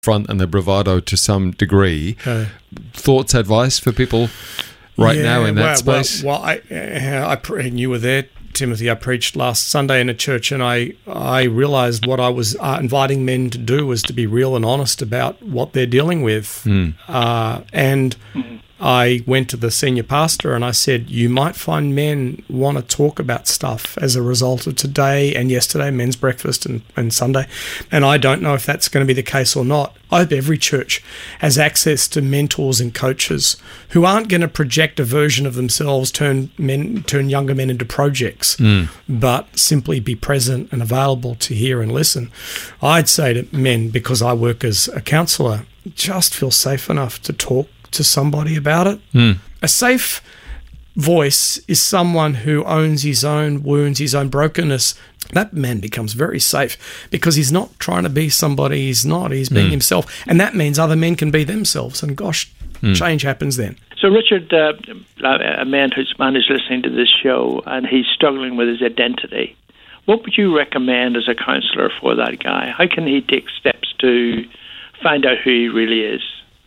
front and the bravado to some degree. Thoughts, advice for people now in that space? And you were there, Timothy. I preached last Sunday in a church, and I realised what I was inviting men to do was to be real and honest about what they're dealing with. And I went to the senior pastor and I said, you might find men want to talk about stuff as a result of today and yesterday, men's breakfast and Sunday. And I don't know if that's going to be the case or not. I hope every church has access to mentors and coaches who aren't going to project a version of themselves, turn younger men into projects, but simply be present and available to hear and listen. I'd say to men, because I work as a counsellor, just feel safe enough to talk to somebody about it. A safe voice is someone who owns his own wounds, his own brokenness. That man becomes very safe because he's not trying to be somebody he's not. He's being himself. And that means other men can be themselves. And gosh, change happens then. So, Richard, a man who's listening to this show and he's struggling with his identity, what would you recommend as a counsellor for that guy? How can he take steps to find out who he really is?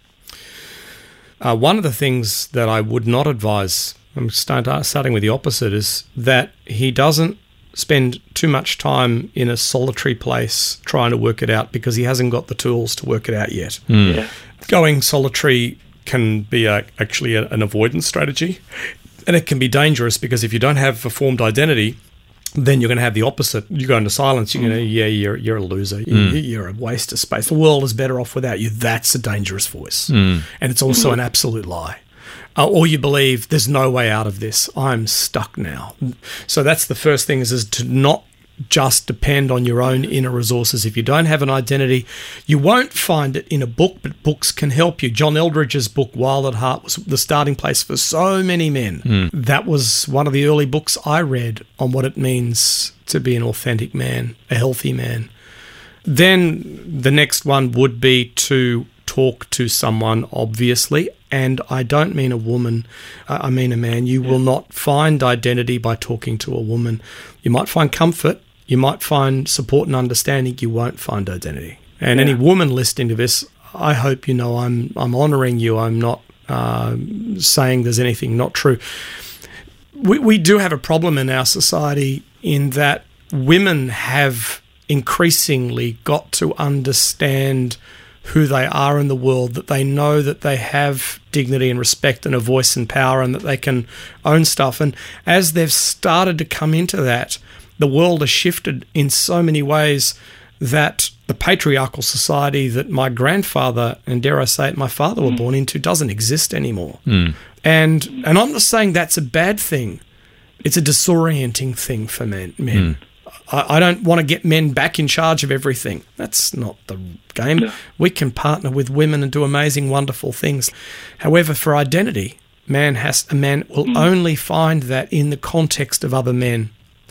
One of the things that I would not advise, I'm starting with the opposite, is that he doesn't spend too much time in a solitary place trying to work it out because he hasn't got the tools to work it out yet. Going solitary can be actually an avoidance strategy, and it can be dangerous because if you don't have a formed identity, then you're going to have the opposite. You go into silence. You're going to, you're a loser. You're a waste of space. The world is better off without you. That's a dangerous voice. And it's also an absolute lie. Or you believe there's no way out of this. I'm stuck now. So that's the first thing is to not just depend on your own inner resources. If you don't have an identity, you won't find it in a book, but books can help you. John Eldridge's book, Wild at Heart, was the starting place for so many men. That was one of the early books I read on what it means to be an authentic man, a healthy man. Then the next one would be to talk to someone, obviously, and I don't mean a woman, I mean a man. You will not find identity by talking to a woman. You might find comfort, you might find support and understanding, you won't find identity. And any woman listening to this, I hope you know I'm honouring you. I'm not saying there's anything not true. We do have a problem in our society in that women have increasingly got to understand who they are in the world, that they know that they have dignity and respect and a voice and power and that they can own stuff. And as they've started to come into that, the world has shifted in so many ways that the patriarchal society that my grandfather and, dare I say it, my father were born into doesn't exist anymore. And I'm not saying that's a bad thing. It's a disorienting thing for men. I don't want to get men back in charge of everything. That's not the game. No. We can partner with women and do amazing, wonderful things. However, for identity, a man will only find that in the context of other men.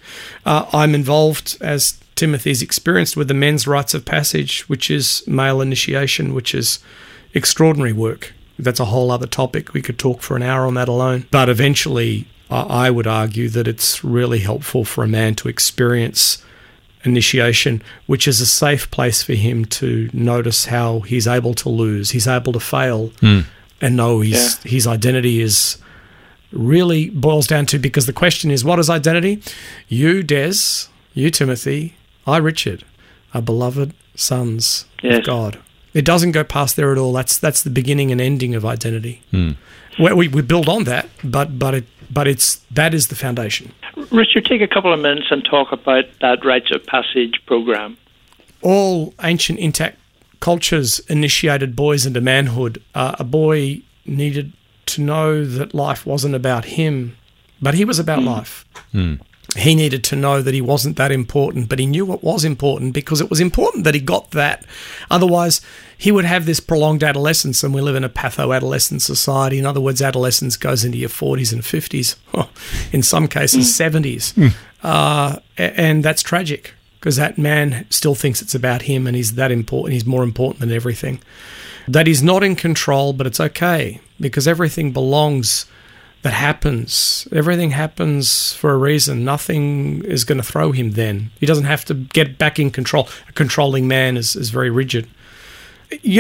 I'm involved, as Timothy's experienced, with the Men's Rites of Passage, which is male initiation, which is extraordinary work. That's a whole other topic. We could talk for an hour on that alone. But eventually, I would argue that it's really helpful for a man to experience initiation, which is a safe place for him to notice how he's able to lose, he's able to fail, and know his identity is really boils down to, because the question is, what is identity? You, Des, you, Timothy, I, Richard, are beloved sons of God. It doesn't go past there at all. That's the beginning and ending of identity. We build on that, but that is the foundation. Richard, take a couple of minutes and talk about that Rites of Passage program. All ancient intact cultures initiated boys into manhood. A boy needed to know that life wasn't about him, but he was about life. He needed to know that he wasn't that important, but he knew what was important because it was important that he got that. Otherwise, he would have this prolonged adolescence, and we live in a patho-adolescent society. In other words, adolescence goes into your 40s and 50s, in some cases 70s. And that's tragic because that man still thinks it's about him and he's that important. He's more important than everything. That he's not in control, but it's okay because everything belongs. Everything happens for a reason. Nothing is going to throw him then. He doesn't have to get back in control. A controlling man is very rigid. You